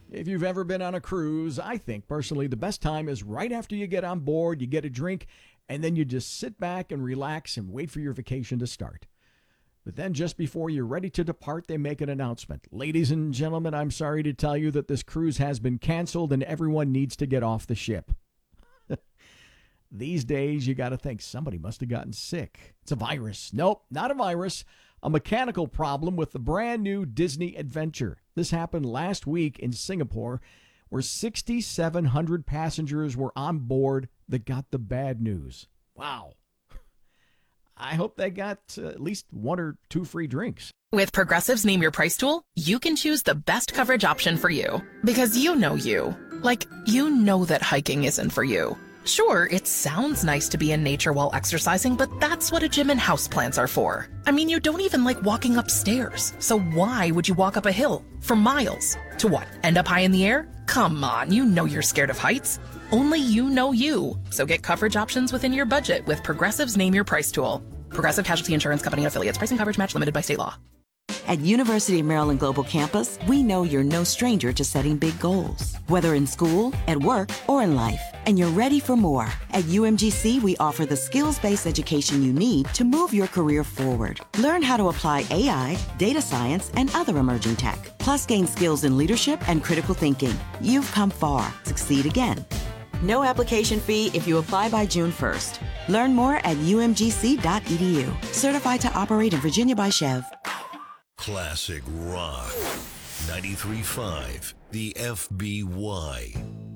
If you've ever been on a cruise, I think personally the best time is right after you get on board, you get a drink, and then you just sit back and relax and wait for your vacation to start. But then just before you're ready to depart, they make an announcement. Ladies and gentlemen, I'm sorry to tell you that this cruise has been canceled and everyone needs to get off the ship. These days, you got to think somebody must have gotten sick. It's a virus. Nope, not a virus. A mechanical problem with the brand new Disney Adventure. This happened last week in Singapore, where 6,700 passengers were on board that got the bad news. Wow. I hope they got at least one or two free drinks. With Progressive's Name Your Price tool, you can choose the best coverage option for you. Because you know you. Like, you know that hiking isn't for you. Sure, it sounds nice to be in nature while exercising, but that's what a gym and houseplants are for. I mean, you don't even like walking upstairs. So why would you walk up a hill for miles? To what, end up high in the air? Come on, you know you're scared of heights. Only you know you. So get coverage options within your budget with Progressive's Name Your Price tool. Progressive Casualty Insurance Company and affiliates. Pricing coverage match limited by state law. At University of Maryland Global Campus, we know you're no stranger to setting big goals, whether in school, at work, or in life, and you're ready for more. At UMGC, we offer the skills-based education you need to move your career forward. Learn how to apply AI, data science, and other emerging tech, plus gain skills in leadership and critical thinking. You've come far. Succeed again. No application fee if you apply by June 1st. Learn more at umgc.edu. Certified to operate in Virginia by Chev. Classic Rock 93.5, the FBY.